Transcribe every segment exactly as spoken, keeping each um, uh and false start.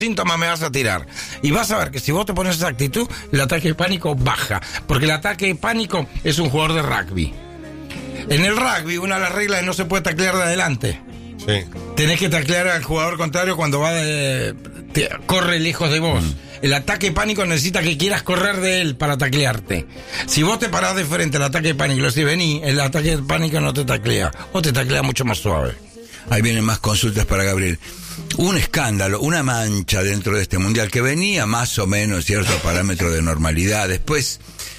síntomas me vas a tirar. Y vas a ver que si vos te pones esa actitud, el ataque de pánico baja. Porque el ataque de pánico es un jugador de rugby. En el rugby, una de las reglas es no se puede taclear de adelante. Sí. Tenés que taclear al jugador contrario cuando va de, te, corre lejos de vos. Mm. El ataque de pánico necesita que quieras correr de él para taclearte. Si vos te parás de frente al ataque de pánico y lo decís, vení, el ataque de pánico no te taclea. O te taclea mucho más suave. Ahí vienen más consultas para Gabriel. Un escándalo, una mancha dentro de este mundial que venía más o menos ciertos parámetros de normalidad. Después,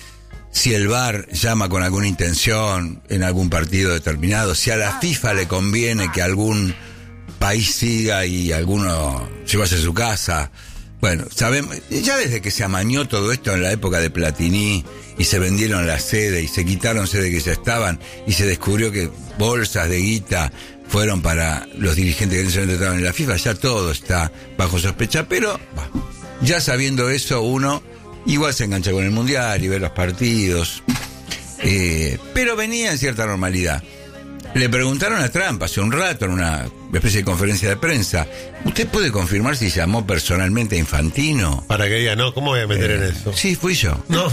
si el V A R llama con alguna intención en algún partido determinado, si a la FIFA le conviene que algún país siga y alguno se vaya a su casa. Bueno, sabemos, ya desde que se amañó todo esto en la época de Platini y se vendieron las sedes y se quitaron sedes que ya estaban y se descubrió que bolsas de guita fueron para los dirigentes que en ese momento estaban en la FIFA, ya todo está bajo sospecha, pero bah, ya sabiendo eso uno igual se engancha con el mundial y ve los partidos, eh, pero venía en cierta normalidad. Le preguntaron a Trump hace un rato en una especie de conferencia de prensa, ¿usted puede confirmar si llamó personalmente a Infantino? Para que diga, no, ¿cómo voy a meter eh, en eso? Sí, fui yo. No,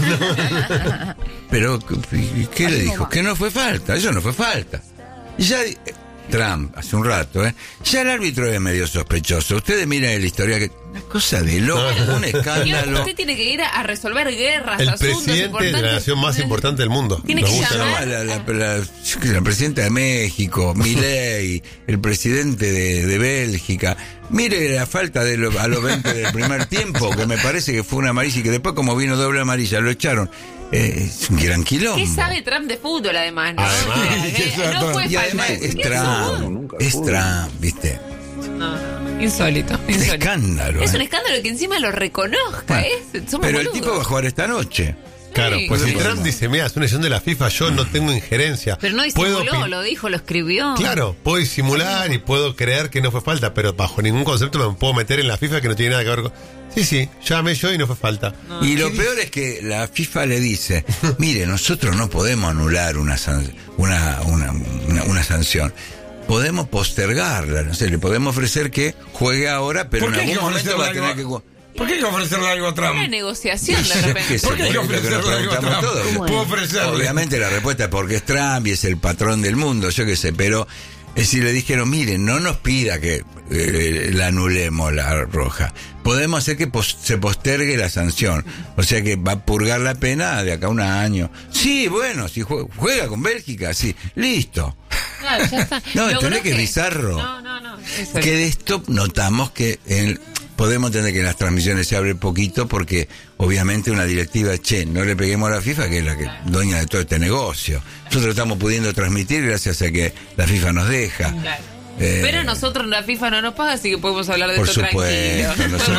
no. Pero, ¿qué le dijo? Que no fue falta, eso no fue falta. Y ya... Trump, hace un rato, ¿eh? Ya el árbitro es medio sospechoso. Ustedes miren la historia, que una cosa de loco, un escándalo. Usted tiene que ir a resolver guerras, el asuntos presidente de la nación más importante del mundo. Tiene Nos que gusta, llamar. ¿no? La, la, la, la, la presidenta de México, Milei, el presidente de, de Bélgica. Mire la falta de lo, a los veinte del primer tiempo, que me parece que fue una amarilla y que después, como vino doble amarilla, lo echaron. Eh, es un gran quilombo. ¿Qué sabe Trump de fútbol, además? ¿No? Además. O sea, no fue Y además falta. es Trump, es Trump, ¿viste? No, no. Insólito, insólito. Escándalo. Es un ¿eh? escándalo que encima lo reconozca, ¿eh? Somos Pero el boludos. tipo va a jugar esta noche. Claro, Sí. pues si Sí. Trump dice, mira, es una decisión de la FIFA, yo no tengo injerencia. Pero no Puedo disimuló, pin- lo dijo, lo escribió. Claro, puedo disimular y puedo creer que no fue falta, pero bajo ningún concepto me puedo meter en la FIFA que no tiene nada que ver con... Sí, sí, llamé yo y no fue falta. No. Y lo peor es que la FIFA le dice, mire, nosotros no podemos anular una, san- una, una, una, una sanción. Podemos postergarla, no sé, le podemos ofrecer que juegue ahora, pero ¿Por en qué hay algún que momento va a ofrecerle tener algo? que jugar. ¿Por qué hay que ofrecerle algo a Trump? Una negociación, de Yo qué repente. sé, ¿Por qué hay que por eso que nos ofrecerle algo a preguntamos Trump? todos. ¿Cómo puedo ofrecerle? Obviamente la respuesta es porque es Trump y es el patrón del mundo, yo qué sé, pero es decir, le dijeron, miren, no nos pida que eh, la anulemos la roja. Podemos hacer que pos- se postergue la sanción. O sea que va a purgar la pena de acá a un año. Sí, bueno, si jue- juega con Bélgica, sí, listo. Claro, ya está. No, Logró ¿entendés que es bizarro? No, no, no. Eso Que de esto notamos que el, podemos entender que en las transmisiones se abre poquito porque obviamente una directiva, che, no le peguemos a la FIFA, que es la que dueña de todo este negocio. Nosotros estamos pudiendo transmitir gracias a que la FIFA nos deja. Claro. Eh, Pero nosotros la FIFA no nos paga, así que podemos hablar de por esto supuesto, tranquilo. nosotros.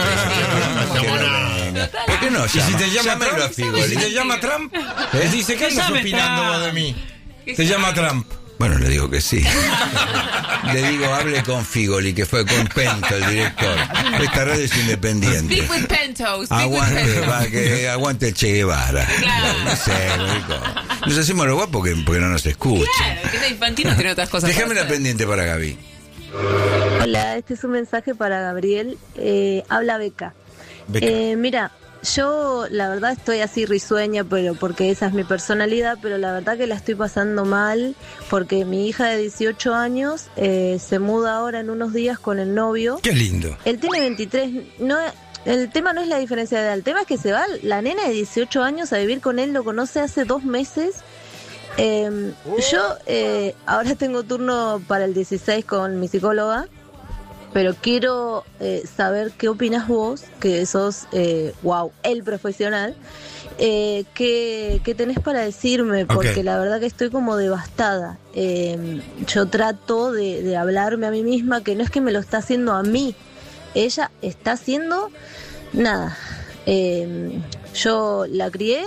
No, Que no no, venga. ¿Por qué no ¿Y si llama? te llama Llámenlo a Trump? Figoli. ¿Y si te llama Trump? ¿Eh? Dice, ¿qué andas llame opinando Trump. vos de mí? ¿Qué Te llama llame? Trump. Bueno, le digo que sí. Le digo, hable con Figoli, que fue con Pento, el director. Esta radio es independiente. Speak with Pento, speak Aguante, with Pento. va, que aguante el Che Guevara. Claro. No sé, rico. Nos hacemos lo guapo porque, porque no nos escuchan. Claro, que la Infantino tiene otras cosas. Déjame para la hacer. pendiente para Gaby. Hola, este es un mensaje para Gabriel. Eh, habla Beca. Beca. Eh, mira, yo la verdad estoy así risueña, pero porque esa es mi personalidad, pero la verdad que la estoy pasando mal porque mi hija de dieciocho años eh, se muda ahora en unos días con el novio. Qué lindo. Él tiene veintitrés, no, el tema no es la diferencia de edad, el tema es que se va la nena de dieciocho años a vivir con él, lo conoce hace dos meses. Eh, yo eh, ahora tengo turno para el dieciséis con mi psicóloga, pero quiero eh, saber qué opinas vos, que sos, eh, wow, el profesional, eh, qué, qué tenés para decirme, porque Ok. la verdad que estoy como devastada. Eh, yo trato de, de hablarme a mí misma, que no es que me lo está haciendo a mí, ella está haciendo nada. Eh, yo la crié,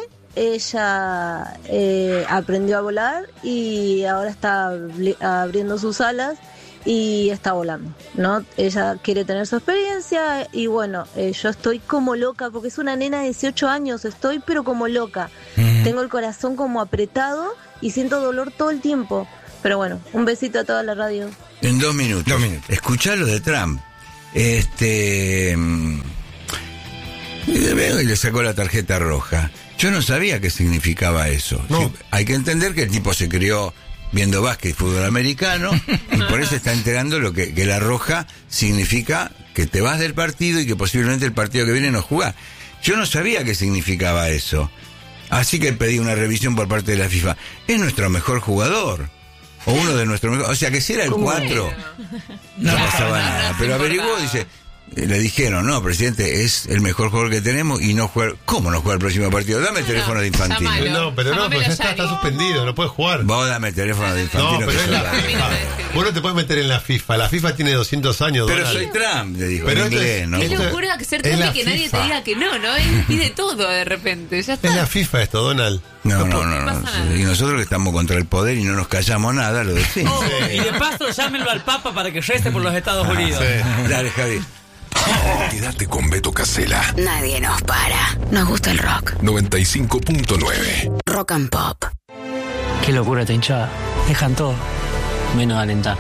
ella eh, aprendió a volar y ahora está abri- abriendo sus alas y está volando, ¿no? Ella quiere tener su experiencia y bueno, eh, yo estoy como loca porque es una nena de dieciocho años, estoy pero como loca. Mm. Tengo el corazón como apretado y siento dolor todo el tiempo. Pero bueno, un besito a toda la radio. En dos minutos. Dos minutos. Escuchá lo de Trump. Este. mm, Y le y le sacó la tarjeta roja. Yo no sabía qué significaba eso. No. Sí, hay que entender que el tipo se crió viendo básquet y fútbol americano y por eso está enterando lo que, que la roja significa que te vas del partido y que posiblemente el partido que viene no jugás. Yo no sabía qué significaba eso. Así que pedí una revisión por parte de la FIFA. Es nuestro mejor jugador. O uno de nuestros mejores. O sea que si era el cuatro, no, no pasaba no, nada. no Pero se averiguó, importaba. dice... Le dijeron, no, presidente, es el mejor jugador que tenemos y no juega. ¿Cómo no juega el próximo partido? Dame el No, teléfono de Infantino. llámalo. No, pero no, Llámamelo pero ya está, ya, está Ari. suspendido, no puedes jugar. Vos dame el teléfono de Infantino. No, que pero es yo la la- FIFA. Vos no te puedes meter en la FIFA. La FIFA tiene doscientos años. Pero Donald. soy Trump, le dijo Pero en esto inglés, es- ¿no? Qué Esto- locura ser es Trump la y que nadie te FIFA. diga que no, ¿no? Él pide todo de repente. Ya está. Es la FIFA esto, Donald. No, no, no, pasa no. nada. Y nosotros que estamos contra el poder y no nos callamos nada, lo decimos. Oh, y de paso, llámenlo al Papa para que reste por los Estados Unidos. Dale, Javi. Quédate con Beto Casella. Nadie nos para. Nos gusta el rock. noventa y cinco punto nueve. Rock and Pop. Qué locura esta hinchada. Dejan todo, menos alentar.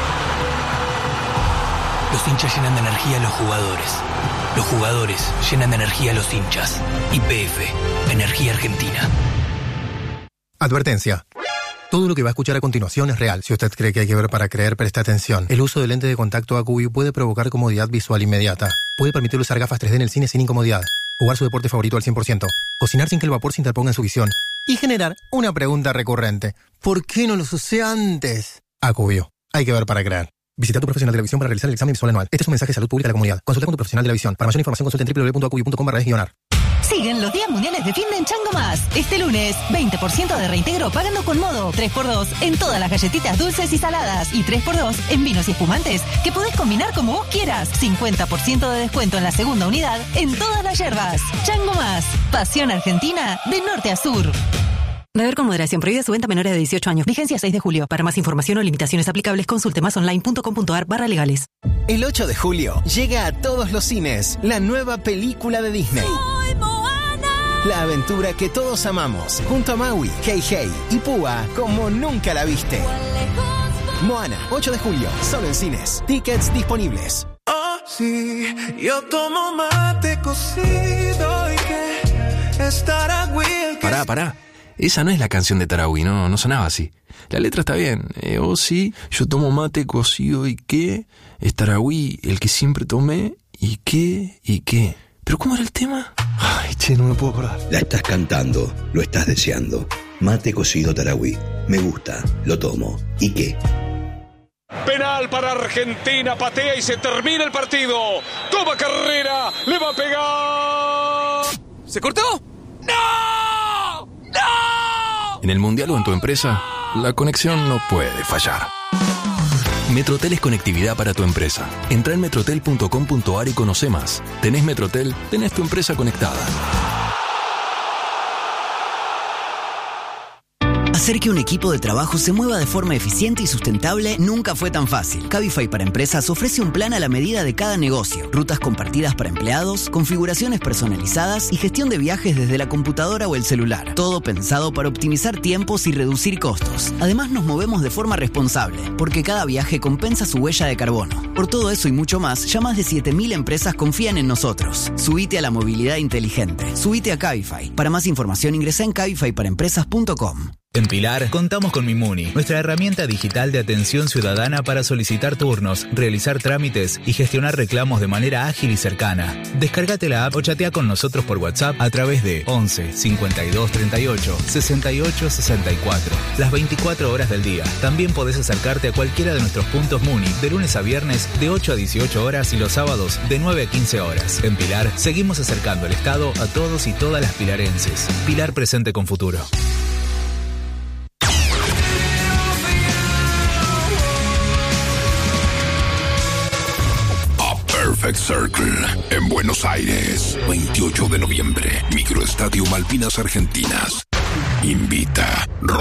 Los hinchas llenan de energía a los jugadores. Los jugadores llenan de energía a los hinchas. Y P F, Energía Argentina. Advertencia. Todo lo que va a escuchar a continuación es real. Si usted cree que hay que ver para creer, preste atención. El uso de lente de contacto A Q V puede provocar comodidad visual inmediata. Puede permitir usar gafas tres D en el cine sin incomodidad. Jugar su deporte favorito al cien por ciento. Cocinar sin que el vapor se interponga en su visión. Y generar una pregunta recurrente. ¿Por qué no los usé antes? A Q V. Hay que ver para creer. Visita a tu profesional de la visión para realizar el examen visual anual. Este es un mensaje de salud pública a la comunidad. Consulta con tu profesional de la visión. Para mayor información consulta en w w w punto a q v punto com barra es guionar. Siguen los días mundiales de fin de en Chango Más. Este lunes, veinte por ciento de reintegro pagando con modo. tres por dos en todas las galletitas dulces y saladas. Y tres por dos en vinos y espumantes que podés combinar como vos quieras. cincuenta por ciento de descuento en la segunda unidad en todas las yerbas. Chango Más. Pasión argentina de norte a sur. Beber con moderación. Prohibida su venta a menores de dieciocho años. Vigencia seis de julio. Para más información o limitaciones aplicables, consulte más online punto com punto a r barra legales. El ocho de julio llega a todos los cines la nueva película de Disney. La aventura que todos amamos, junto a Maui, Hey Hey y Púa, como nunca la viste. Moana, ocho de julio, solo en cines. Tickets disponibles. Oh, sí, yo tomo mate cocido y que estará Will. Pará, pará. Esa no es la canción de Tarahui, no, no sonaba así. La letra está bien. Eh, oh, sí, yo tomo mate cocido y qué. Es Tarahui, el que siempre tomé y qué, y qué. ¿Pero cómo era el tema? Ay, che, no me puedo acordar. La estás cantando, lo estás deseando. Mate cocido Tarahui. Me gusta, lo tomo. ¿Y qué? Penal para Argentina, patea y se termina el partido. Toma carrera, le va a pegar. ¿Se cortó? ¡No! ¡No! En el mundial o en tu empresa, la conexión no puede fallar. Metrotel es conectividad para tu empresa. Entra en metrotel punto com punto a r y conoce más. Tenés Metrotel, tenés tu empresa conectada. Hacer que un equipo de trabajo se mueva de forma eficiente y sustentable nunca fue tan fácil. Cabify para Empresas ofrece un plan a la medida de cada negocio. Rutas compartidas para empleados, configuraciones personalizadas y gestión de viajes desde la computadora o el celular. Todo pensado para optimizar tiempos y reducir costos. Además nos movemos de forma responsable, porque cada viaje compensa su huella de carbono. Por todo eso y mucho más, ya más de siete mil empresas confían en nosotros. Subite a la movilidad inteligente. Subite a Cabify. Para más información ingresa en cabify para empresas punto com. En Pilar, contamos con Mimuni, nuestra herramienta digital de atención ciudadana para solicitar turnos, realizar trámites y gestionar reclamos de manera ágil y cercana. Descárgate la app o chatea con nosotros por WhatsApp a través de once cincuenta y dos treinta y ocho sesenta y ocho sesenta y cuatro. Las veinticuatro horas del día. También podés acercarte a cualquiera de nuestros puntos Muni de lunes a viernes de ocho a dieciocho horas y los sábados de nueve a quince horas. En Pilar, seguimos acercando el Estado a todos y todas las pilarenses. Pilar presente con futuro. Perfect Circle, en Buenos Aires, veintiocho de noviembre, Microestadio Malvinas Argentinas. Invita